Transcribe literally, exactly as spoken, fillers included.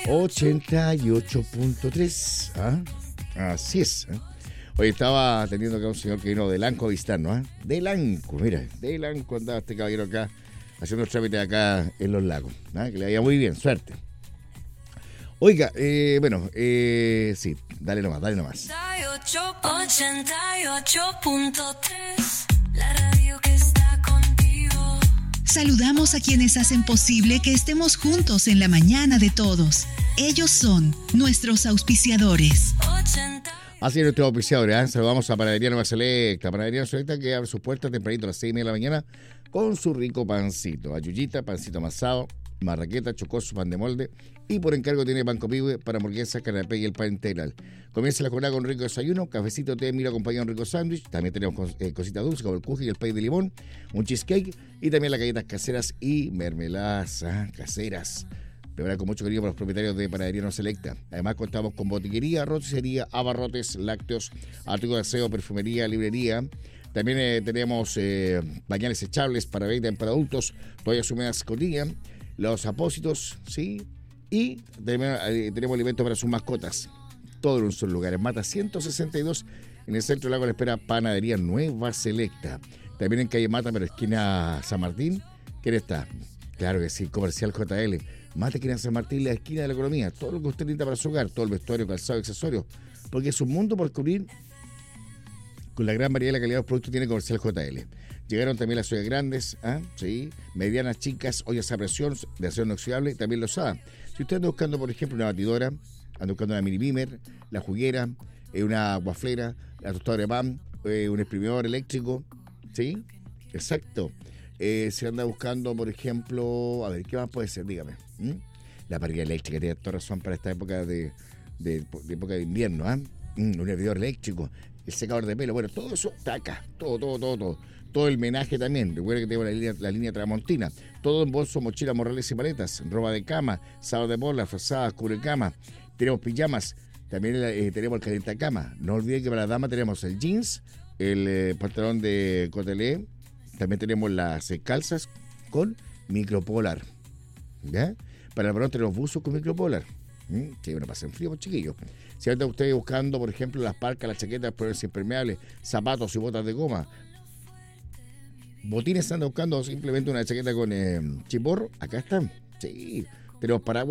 ochenta y ocho punto tres. ¿Ah? Así es. ¿eh? Hoy estaba atendiendo acá un señor que vino de Lanco a visitarnos. ¿eh? De Lanco, mira, de Lanco andaba este caballero acá haciendo los trámites acá en los lagos. ¿eh? Que le vaya muy bien, suerte. Oiga, eh, bueno, eh, sí, dale nomás, dale nomás. ochenta y ocho punto tres, la radio que está contigo. Saludamos a quienes hacen posible que estemos juntos en la mañana de todos. Ellos son nuestros auspiciadores. Así es, nuestros auspiciadores. ¿eh? Saludamos a Panadería Nueva Selecta. Panadería Nueva Selecta que abre sus puertas tempranito a las seis y media de la mañana con su rico pancito. Ayuyita, pancito amasado, marraqueta, chocoso, pan de molde. Y por encargo tiene pan copiwe para hamburguesas, canapé y el pan integral. Comienza la jornada con rico desayuno, cafecito, té, miro acompañado de un rico sándwich. También tenemos eh, cositas dulces como el kuchen y el pay de limón, un cheesecake y también las galletas caseras y mermeladas ¿ah? caseras. Preparar con mucho cariño para los propietarios de Panadería No Selecta. Además contamos con botiguería, roticería, abarrotes, lácteos, artículos de aseo, perfumería, librería. También eh, tenemos eh, bañales echables para venta para adultos, toallas húmedas Cotilla, los apósitos, ¿sí? Y tenemos, eh, tenemos alimentos para sus mascotas. Todo en un solo lugar. En Mata ciento sesenta y dos, en el centro del lago, le espera Panadería Nueva Selecta. También en calle Mata, pero esquina San Martín. ¿Quién está? Claro que sí, Comercial J L. Mata esquina San Martín, la esquina de la economía. Todo lo que usted necesita para su hogar, todo el vestuario, calzado, accesorios. Porque es un mundo por cubrir con la gran variedad y la calidad de los productos que tiene Comercial J L. Llegaron también las ollas grandes, ¿ah? sí, medianas, chicas, ollas a presión de acero inoxidable, también los A. Si usted anda buscando, por ejemplo, una batidora, anda buscando una mini beamer, la juguera, eh, una guaflera, la tostadora de pan, eh, un exprimidor eléctrico, ¿sí? Exacto. Eh, si anda buscando, por ejemplo, a ver, ¿qué más puede ser? Dígame. ¿Mm? La parrilla eléctrica, tiene toda razón para esta época de, de, de época de invierno, ¿ah? ¿eh? Mm, un hervidor eléctrico, el secador de pelo, bueno, todo eso está acá, todo, todo, todo, todo. Todo el menaje también. Recuerda que tenemos la línea, la línea Tramontina. Todo en bolso, mochila, morrales y maletas. Ropa de cama, sábado de bola, frazadas, cubrecama. Tenemos pijamas. También eh, tenemos el calentacama. No olviden que para la dama tenemos el jeans, el eh, pantalón de cotelé. También tenemos las eh, calzas con micropolar. ¿Ya? Para el varón tenemos buzos con micropolar. ¿Mm? Sí, bueno, pasen frío, pues, chiquillos. Si anda usted buscando, por ejemplo, las parcas, las chaquetas, ponerse impermeables, zapatos y botas de goma, botines, anda buscando simplemente una chaqueta con eh, chiporro, acá están. Sí, tenemos paraguas.